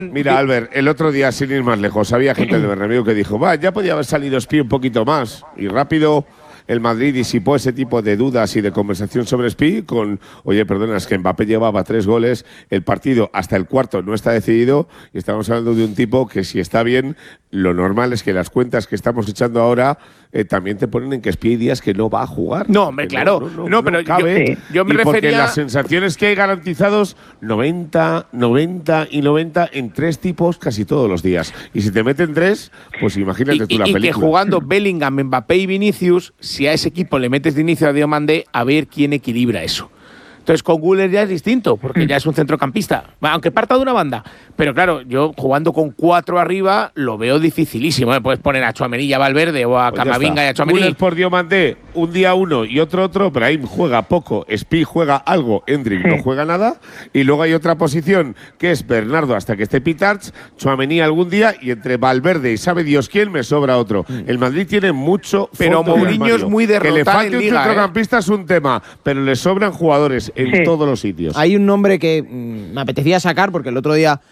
Mira, Albert, el otro día, sin ir más lejos, había gente de Bernabéu que dijo, va, ya podía haber salido Spi un poquito más. Y rápido el Madrid disipó ese tipo de dudas y de conversación sobre Spi con, oye, perdona, es que Mbappé llevaba 3 goles, el partido hasta el cuarto no está decidido y estamos hablando de un tipo que si está bien, lo normal es que las cuentas que estamos echando ahora también te ponen en que Spi hay días que no va a jugar. No, hombre, claro. No, pero cabe, yo me y porque refería… las sensaciones que hay garantizados 90, 90 y 90 en 3 tipos casi todos los días. Y si te meten 3, pues imagínate tú la película. Y que jugando Bellingham, Mbappé y Vinicius, si a ese equipo le metes de inicio a Diomandé, a ver quién equilibra eso. Entonces con Güler ya es distinto, porque ya es un centrocampista, aunque parta de una banda. Pero claro, yo jugando con 4 arriba lo veo dificilísimo. Puedes poner a Tchouaméni y a Valverde o a Camavinga y a Tchouaméni. Güler por Diomandé, un día uno y otro, Brahim juega poco, Spi juega algo, Endrick no juega nada. Y luego hay otra posición que es Bernardo hasta que esté Pitarch, Tchouaméni algún día y entre Valverde y sabe Dios quién me sobra otro. El Madrid tiene mucho pero Mourinho es muy derrotado. Que le falte en un centrocampista es un tema, pero le sobran jugadores en todos los sitios. Hay un nombre que me apetecía sacar porque el otro día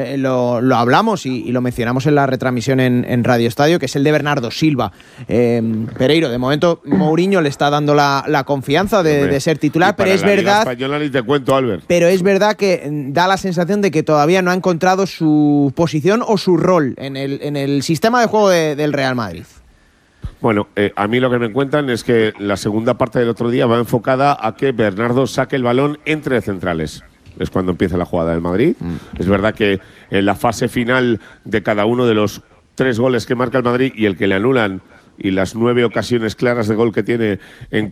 lo hablamos y lo mencionamos en la retransmisión en Radio Estadio, que es el de Bernardo Silva. Pereiro, de momento Mourinho le está dando la confianza de ser titular, pero es verdad… Española ni te cuento, Albert. Pero es verdad que da la sensación de que todavía no ha encontrado su posición o su rol en el sistema de juego del Real Madrid. Bueno, a mí lo que me cuentan es que la segunda parte del otro día va enfocada a que Bernardo saque el balón entre centrales. Es cuando empieza la jugada del Madrid. Es verdad que en la fase final de cada uno de los 3 goles que marca el Madrid y el que le anulan y las 9 ocasiones claras de gol que tiene en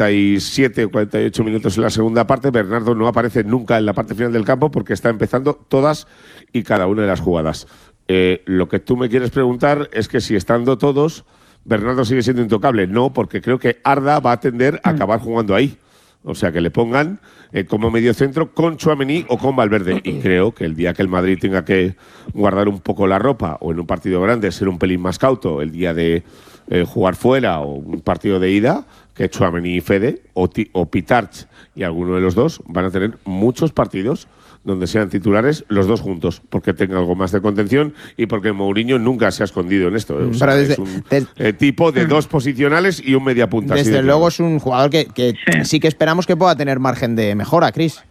47 o 48 minutos en la segunda parte, Bernardo no aparece nunca en la parte final del campo porque está empezando todas y cada una de las jugadas. Lo que tú me quieres preguntar es que si estando todos, Bernardo sigue siendo intocable. No, porque creo que Arda va a tender a acabar jugando ahí. O sea, que le pongan como medio centro con Tchouaméni o con Valverde. Y creo que el día que el Madrid tenga que guardar un poco la ropa o en un partido grande ser un pelín más cauto, el día de jugar fuera o un partido de ida, que Tchouaméni y Fede o Pitarch y alguno de los dos van a tener muchos partidos donde sean titulares los dos juntos, porque tenga algo más de contención y porque Mourinho nunca se ha escondido en esto. O sea, es un tipo de 2 posicionales y un media punta. Desde luego es un jugador que sí que esperamos que pueda tener margen de mejora, Cris.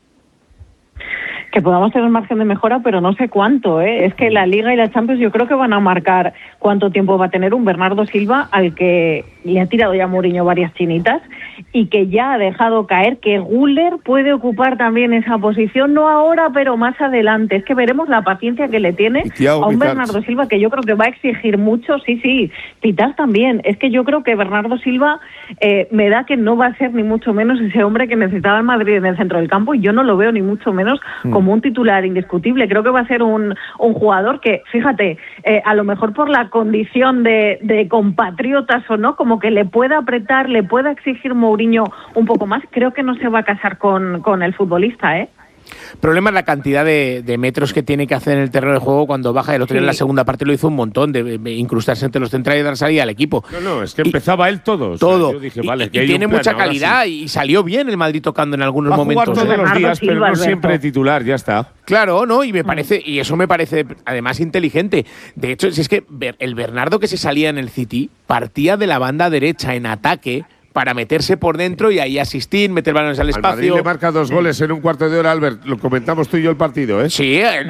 Que podamos tener margen de mejora, pero no sé cuánto, ¿eh? Es que la Liga y la Champions yo creo que van a marcar cuánto tiempo va a tener un Bernardo Silva al que le ha tirado ya Mourinho varias chinitas y que ya ha dejado caer que Güler puede ocupar también esa posición, no ahora, pero más adelante. Es que veremos la paciencia que le tiene a un Bernardo Silva que yo creo que va a exigir mucho, sí, Pitarch también. Es que yo creo que Bernardo Silva me da que no va a ser ni mucho menos ese hombre que necesitaba el Madrid en el centro del campo y yo no lo veo ni mucho menos como un titular indiscutible. Creo que va a ser un jugador que, fíjate, a lo mejor por la condición de compatriotas o no, como que le pueda apretar, le pueda exigir Mourinho un poco más. Creo que no se va a casar con el futbolista, ¿eh? El problema es la cantidad de metros que tiene que hacer en el terreno de juego cuando baja. El otro día en la segunda parte lo hizo un montón, de incrustarse entre los centrales y dar salida al equipo. No, es que empezaba él todo. Todo. O sea, yo dije, vale, que y tiene mucha calidad y salió bien el Madrid tocando en algunos momentos. Va a jugar todos los días, pero no siempre titular, ya está. Claro, ¿no? Y eso me parece además inteligente. De hecho, si es que el Bernardo que se salía en el City partía de la banda derecha en ataque para meterse por dentro y ahí asistir, meter balones al espacio. Al Madrid le marca 2 goles en un cuarto de hora, Albert. Lo comentamos tú y yo el partido, ¿eh? Sí, el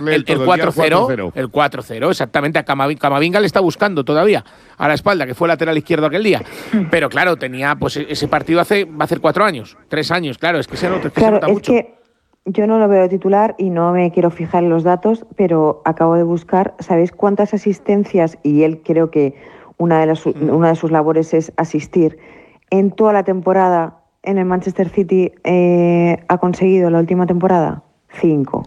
4-0. El 4-0, exactamente. A Camavinga le está buscando todavía a la espalda, que fue lateral izquierdo aquel día. Pero claro, tenía pues ese partido va a hacer 4 años, 3 años, claro, es que se nota mucho. Que yo no lo veo titular y no me quiero fijar en los datos, pero acabo de buscar, ¿sabéis cuántas asistencias? Y él creo que una de sus labores es asistir. En toda la temporada en el Manchester City ha conseguido la última temporada 5.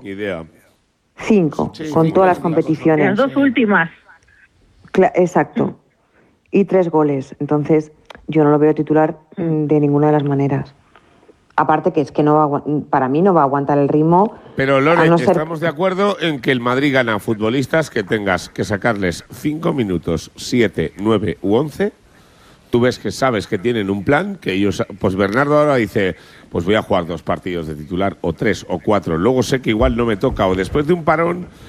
5, sí, con todas las competiciones. Las 2 últimas. Exacto. Y 3 goles. Entonces, yo no lo veo titular de ninguna de las maneras. Aparte que es que para mí no va a aguantar el ritmo. Pero Lore, estamos de acuerdo en que el Madrid gana futbolistas que tengas que sacarles 5 minutos, 7, 9 u 11. Tú ves que sabes que tienen un plan, que ellos… Pues Bernardo ahora dice, pues voy a jugar 2 partidos de titular, o 3 o 4. Luego sé que igual no me toca, o después de un parón